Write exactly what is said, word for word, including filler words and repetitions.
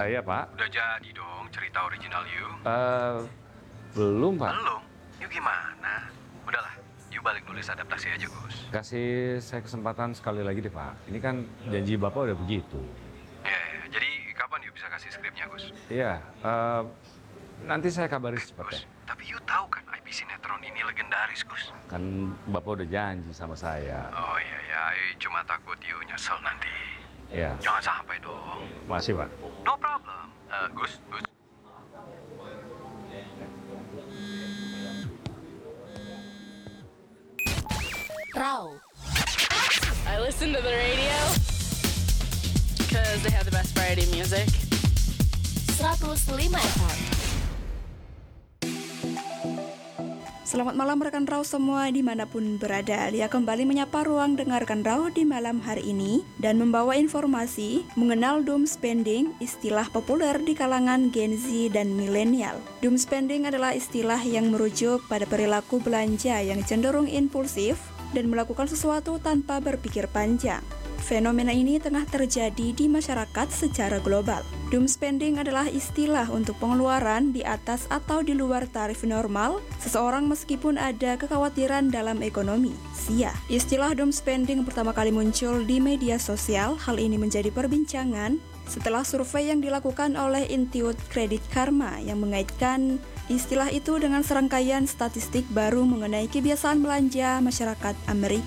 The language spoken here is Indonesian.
saya, Pak. Udah jadi dong cerita original you? Eh, belum, Pak. Belum? You gimana? Udahlah, you balik nulis adaptasi aja, Gus. Kasih saya kesempatan sekali lagi deh, Pak. Ini kan janji Bapak udah begitu. Ya, yeah, jadi kapan you bisa kasih skripnya, Gus? Iya, eh, nanti saya kabari Gus, secepatnya. tapi you tahu kan I P sinetron ini legendaris, Gus? Kan Bapak udah janji sama saya. Oh iya, ya, cuma takut you nyesel nanti. Iya. Jangan sampai dong. Masih, Pak. No problem. Uh, Gus, Gus. Raw. I listen to the radio because they have the best variety music. seratus lima F M. Selamat malam rekan Raw semua dimanapun berada. Lia kembali menyapa ruang dengarkan Raw di malam hari ini dan membawa informasi mengenal doom spending, istilah populer di kalangan Gen Z dan milenial. Doom spending adalah istilah yang merujuk pada perilaku belanja yang cenderung impulsif dan melakukan sesuatu tanpa berpikir panjang. Fenomena ini tengah terjadi di masyarakat secara global. Doom spending adalah istilah untuk pengeluaran di atas atau di luar tarif normal seseorang meskipun ada kekhawatiran dalam ekonomi. Sia. Istilah doom spending pertama kali muncul di media sosial. Hal ini menjadi perbincangan setelah survei yang dilakukan oleh Institute Credit Karma yang mengaitkan istilah itu dengan serangkaian statistik baru mengenai kebiasaan belanja masyarakat Amerika.